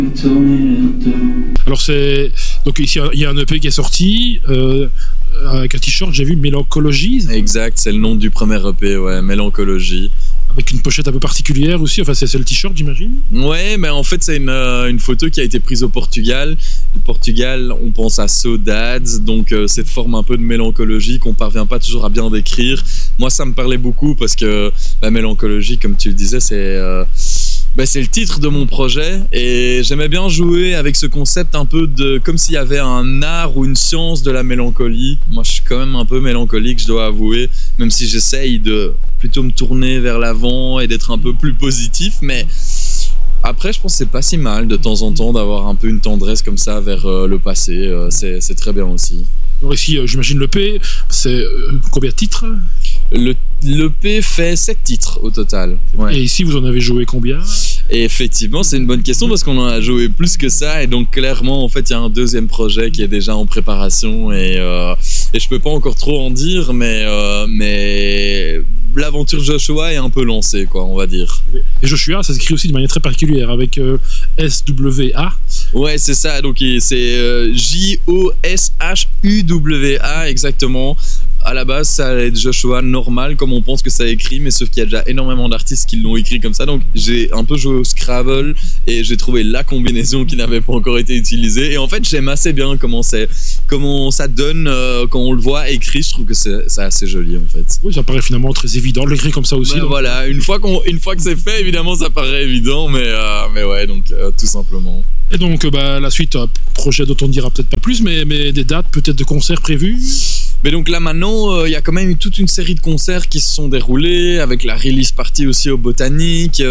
Alors donc ici il y a un EP qui est sorti avec un t-shirt, j'ai vu Mélancologie. Exact, c'est le nom du premier EP, ouais, Mélancologie. Avec une pochette un peu particulière aussi, enfin c'est le t-shirt j'imagine. Ouais, mais en fait c'est une photo qui a été prise au Portugal. Le Portugal, on pense à saudades, donc cette forme un peu de mélancologie qu'on parvient pas toujours à bien décrire. Moi ça me parlait beaucoup parce que la mélancologie, comme tu le disais, c'est le titre de mon projet et j'aimais bien jouer avec ce concept un peu de comme s'il y avait un art ou une science de la mélancolie. Moi je suis quand même un peu mélancolique, je dois avouer, même si j'essaye de plutôt me tourner vers l'avant et d'être un peu plus positif, mais après je pense que c'est pas si mal de temps en temps d'avoir un peu une tendresse comme ça vers le passé, c'est très bien aussi. Alors ici j'imagine l'EP, c'est combien de titres? L'EP fait 7 titres au total. Ouais. Et ici vous en avez joué combien? Et effectivement, c'est une bonne question parce qu'on en a joué plus que ça et donc clairement en fait il y a un deuxième projet qui est déjà en préparation et je peux pas encore trop en dire mais l'aventure Joshua est un peu lancée quoi, on va dire. Et Joshua, ça s'écrit aussi de manière très particulière avec SWA. Ouais, c'est ça, donc c'est J-O-S-H-U-W-A exactement. À la base, ça allait être Joshua normal, comme on pense que ça écrit, mais sauf qu'il y a déjà énormément d'artistes qui l'ont écrit comme ça. Donc, j'ai un peu joué au Scrabble et j'ai trouvé la combinaison qui n'avait pas encore été utilisée. Et en fait, j'aime assez bien comment ça donne quand on le voit écrit. Je trouve que c'est assez joli en fait. Oui, ça paraît finalement très évident de l'écrire comme ça aussi. Ben voilà, une fois que c'est fait, évidemment, ça paraît évident, mais ouais, donc tout simplement. Et donc, la suite, un projet dont on ne dira peut-être pas plus, mais des dates peut-être de concerts prévus. Mais donc là maintenant, il y a quand même eu toute une série de concerts qui se sont déroulés avec la release party aussi au Botanique.